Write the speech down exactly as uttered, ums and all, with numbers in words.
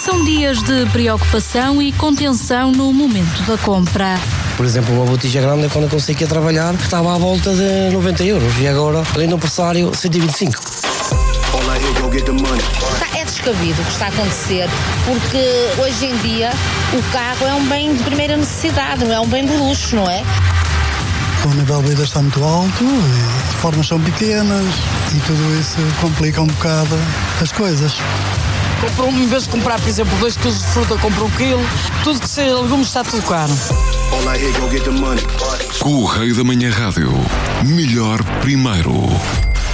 São dias de preocupação e contenção no momento da compra. Por exemplo, uma botija grande, quando eu conseguia trabalhar, estava à volta de noventa euros e agora, além do pressário, cento e vinte e cinco. É descabido o que está a acontecer, porque hoje em dia o carro é um bem de primeira necessidade, não é um bem de luxo, não é? O nível de vida está muito alto, as reformas são pequenas e tudo isso complica um bocado as coisas. Compro, em vez de comprar, por exemplo, dois quilos de fruta, compro um quilo. Tudo que seja legumes está tudo caro. Correio da Manhã Rádio. Melhor primeiro.